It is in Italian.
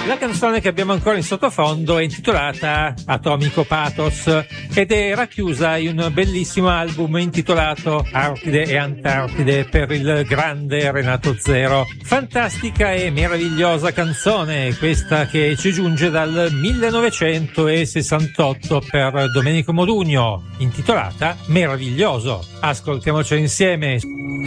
La canzone che abbiamo ancora in sottofondo è intitolata Atomico Pathos ed è racchiusa in un bellissimo album intitolato Artide e Antartide per il grande Renato Zero. Fantastica e meravigliosa canzone, questa che ci giunge dal 1968 per Domenico Modugno, intitolata Meraviglioso. Ascoltiamoci insieme.